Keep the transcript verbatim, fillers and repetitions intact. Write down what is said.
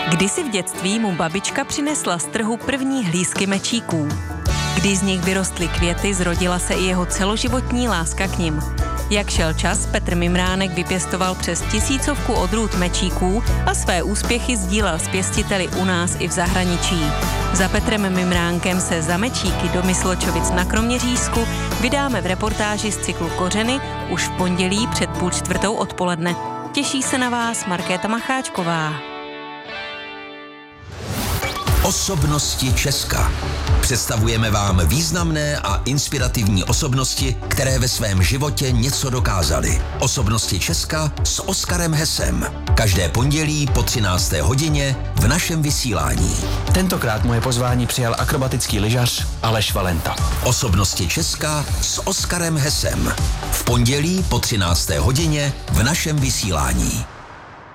Kdysi v dětství mu babička přinesla z trhu první hlízky mečíků. Když z nich vyrostly květy, zrodila se i jeho celoživotní láska k nim. Jak šel čas, Petr Mimránek vypěstoval přes tisícovku odrůd mečíků a své úspěchy sdílel s pěstiteli u nás i v zahraničí. Za Petrem Mimránkem se za mečíky do Mysločovic na Kroměřížsku vydáme v reportáži z cyklu Kořeny už v pondělí před půl čtvrtou odpoledne. Těší se na vás Markéta Macháčková. Osobnosti Česka. Představujeme vám významné a inspirativní osobnosti, které ve svém životě něco dokázaly. Osobnosti Česka s Oskarem Hesem. Každé pondělí po třinácté hodině v našem vysílání. Tentokrát moje pozvání přijal akrobatický lyžař Aleš Valenta. Osobnosti Česka s Oskarem Hesem. V pondělí po třinácté hodině v našem vysílání.